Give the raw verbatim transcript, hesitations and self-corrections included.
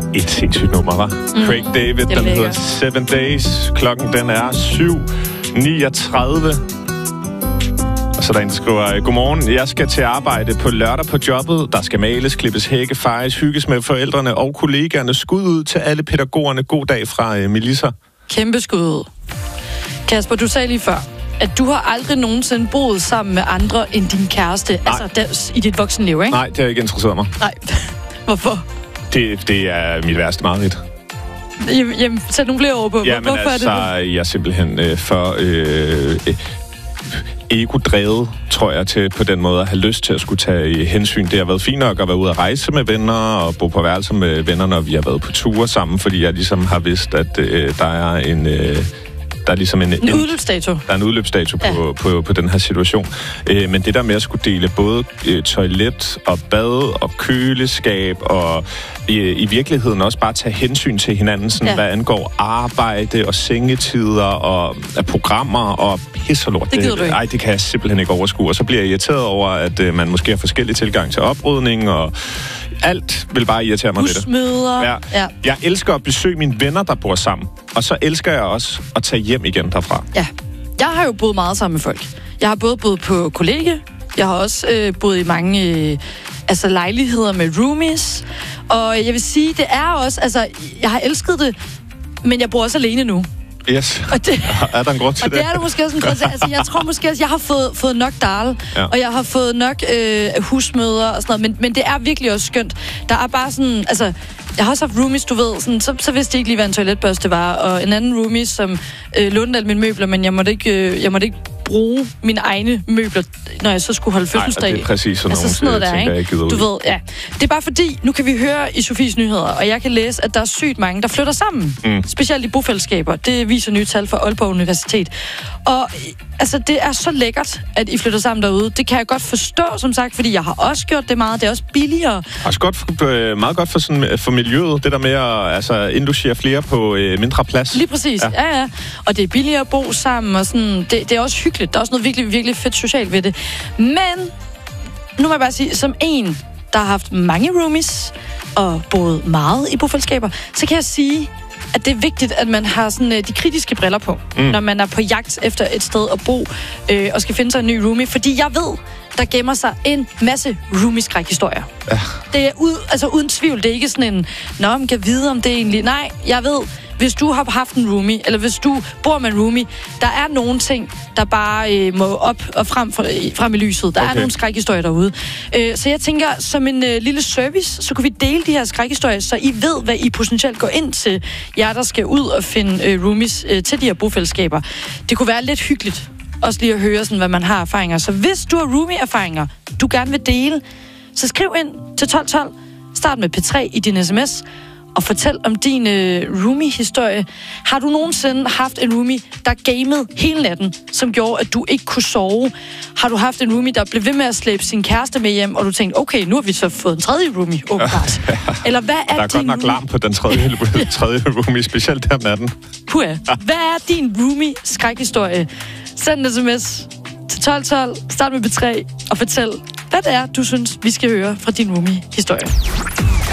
Et sindssygt nummer, var. Mm. Craig David, den lækker. hedder Seven Days. Klokken, den er syv niogtredive. Og så er der en, der skriver, godmorgen, jeg skal til arbejde på lørdag på jobbet. Der skal males, klippes hække, fejes, hygges med forældrene og kollegaerne. Skud ud til alle pædagogerne. God dag fra uh, Melissa. Kæmpe skud ud. Kasper, du sagde lige før, at du har aldrig nogensinde boet sammen med andre end din kæreste. Nej. Altså der, i dit voksenliv, ikke? Nej, det har ikke interesseret mig. Nej. Hvorfor? Det, det er mit værste mareridt. Jamen, sæt nogle flere ord på. Ja, men Hvorfor altså, er det? jeg er simpelthen øh, for øh, øh, ego-drevet, tror jeg, til på den måde at have lyst til at skulle tage hensyn. Det har været fint nok at være ude at rejse med venner og bo på værelser med venner, når vi har været på ture sammen, fordi jeg ligesom har vidst, at øh, der er en... Øh, Der er ligesom en, en udløbsdato. Der er en udløbsdato på, ja. på, på, på den her situation. Øh, men det der med at skulle dele både øh, toilet og bad og køleskab og øh, i virkeligheden også bare tage hensyn til hinanden, sådan, ja. hvad angår arbejde og sengetider og øh, programmer og pis og lort. Det gider du ikke. Ej, det kan jeg simpelthen ikke overskue. Og så bliver jeg irriteret over, at øh, man måske har forskellige tilgang til oprydning og alt vil bare irritere mig lidt. Husmøder. Ja. Ja. Jeg elsker at besøge mine venner, der bor sammen. Og så elsker jeg også at tage hjem igen derfra. Ja. Jeg har jo boet meget sammen med folk. Jeg har både boet på kollega, jeg har også øh, boet i mange øh, altså lejligheder med roomies. Og jeg vil sige, det er også, altså, jeg har elsket det, men jeg bor også alene nu. Yes. Og det, er der en grund til og det? det er der måske også en grund til. Altså, jeg tror måske også, jeg har fået, fået nok dal, ja. og jeg har fået nok øh, husmøder og sådan noget, men, men det er virkelig også skønt. Der er bare sådan, altså, jeg har også haft roomies, du ved, sådan, så, så vidste jeg ikke lige, hvad en toiletbørste var, og en anden roomie, som øh, lånte alle mine møbler, men jeg måtte ikke, øh, jeg måtte ikke bruge mine egne møbler, når jeg så skulle holde fødselsdag. Nej, det er præcis sådan, altså, sådan noget der, tænker, ikke? Du ved, ja. Det er bare fordi, nu kan vi høre i Sofies nyheder, og jeg kan læse, at der er sygt mange, der flytter sammen. Mm. Specielt i bofællesskaber. Det viser nye tal fra Aalborg Universitet. Og altså, det er så lækkert, at I flytter sammen derude. Det kan jeg godt forstå, som sagt, fordi jeg har også gjort det meget. Det er også billigere. Også godt for, meget godt for, sådan, for miljøet, det der med at altså, indlogere flere på øh, mindre plads. Lige præcis, ja. ja, ja. Og det er billigere at bo sammen, og sådan, det, det er også hyggeligt. Der er også noget virkelig, virkelig fedt socialt ved det. Men, nu må jeg bare sige, som en, der har haft mange roomies, og boet meget i bofællesskaber, så kan jeg sige, at det er vigtigt, at man har sådan, de kritiske briller på, mm. når man er på jagt efter et sted at bo, øh, og skal finde sig en ny roomie. Fordi jeg ved, der gemmer sig en masse roomie-skræk-historier. Ja. Det er ud, altså uden tvivl, det er ikke sådan en, nå, man kan vide, om det er egentlig... Nej, jeg ved, hvis du har haft en roomie, eller hvis du bor med en roomie, der er nogle ting, der bare øh, må op og frem, frem i lyset. Der okay. er nogle skrækhistorier derude. Øh, så jeg tænker, som en øh, lille service, så kunne vi dele de her skrækhistorier, så I ved, hvad I potentielt går ind til, jer der skal ud og finde øh, roomies øh, til de her bofællesskaber. Det kunne være lidt hyggeligt, også lige at høre, sådan, hvad man har erfaringer. Så hvis du har roomie-erfaringer, du gerne vil dele, så skriv ind til tolv tolv, start med P tre i din sms, og fortæl om din øh, roomie-historie. Har du nogensinde haft en roomie, der gamede hele natten, som gjorde, at du ikke kunne sove? Har du haft en roomie, der blev ved med at slæbe sin kæreste med hjem, og du tænkte, okay, nu har vi så fået en tredje roomie, åbenbart. Ja, ja. Eller hvad er der er din godt nok larm på den tredje, tredje roomie, specielt der natten. Puh, hvad er din roomie-skrækhistorie? Send en sms til tolv tolv, start med P tre, og fortæl, hvad det er, du synes, vi skal høre fra din roomie-historie.